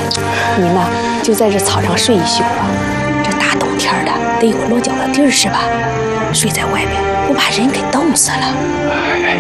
你呢，就在这草上睡一宿吧。这大冬天的，得有落脚的地儿是吧？睡在外面，我把人给冻死了。 哎，